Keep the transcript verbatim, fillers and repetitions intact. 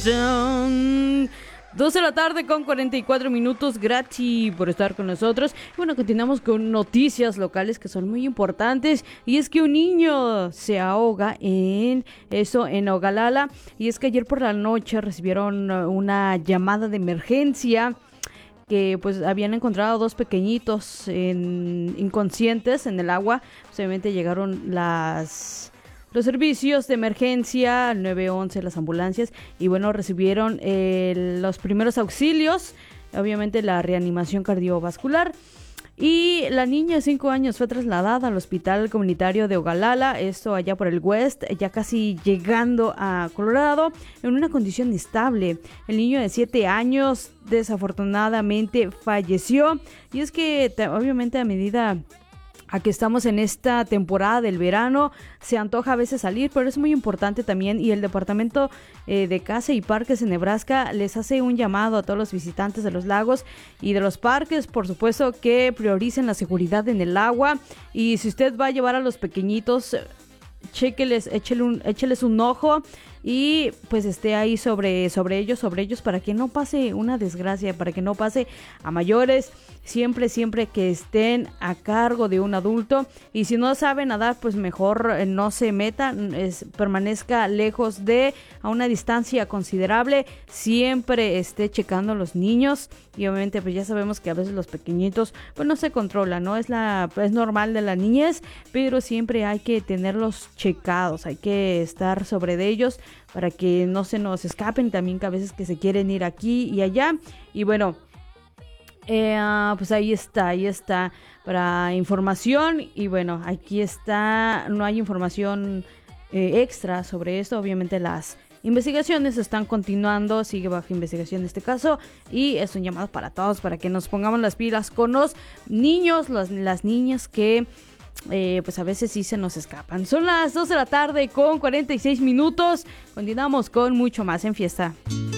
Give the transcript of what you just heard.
Dos de la tarde con cuarenta y cuatro minutos. Gracias por estar con nosotros. Bueno, continuamos con noticias locales que son muy importantes. Y es que un niño se ahoga en eso, en Ogalala. Y es que ayer por la noche recibieron una llamada de emergencia que pues habían encontrado dos pequeñitos en, inconscientes en el agua. Pues, obviamente llegaron las... Los servicios de emergencia, el nueve once, las ambulancias, y bueno, recibieron eh, los primeros auxilios, obviamente la reanimación cardiovascular. Y la niña de cinco años fue trasladada al hospital comunitario de Ogalala, esto allá por el West, ya casi llegando a Colorado, en una condición estable. El niño de siete años desafortunadamente falleció. Y es que obviamente a medida... a que estamos en esta temporada del verano, se antoja a veces salir, pero es muy importante también, y el Departamento eh, de Casa y Parques en Nebraska les hace un llamado a todos los visitantes de los lagos y de los parques, por supuesto, que prioricen la seguridad en el agua, y si usted va a llevar a los pequeñitos, chéqueles, échele un, écheles un ojo y pues esté ahí sobre, sobre ellos, sobre ellos para que no pase una desgracia, para que no pase a mayores. Siempre, siempre que estén a cargo de un adulto, y si no sabe nadar, pues mejor eh, no se meta, es, permanezca lejos de, a una distancia considerable, siempre esté checando a los niños, y obviamente pues ya sabemos que a veces los pequeñitos pues no se controlan, ¿no? Es, la, es normal de la niñez, pero siempre hay que tenerlos checados, hay que estar sobre de ellos para que no se nos escapen, también que a veces que se quieren ir aquí y allá, y bueno... Eh, pues ahí está, ahí está para información. Y bueno, aquí está, no hay información eh, extra sobre esto. Obviamente las investigaciones están continuando, sigue bajo investigación este caso, y es un llamado para todos, para que nos pongamos las pilas con los niños, las, las niñas que eh, pues a veces sí se nos escapan. Son las dos de la tarde con cuarenta y seis minutos. Continuamos con mucho más en Fiesta.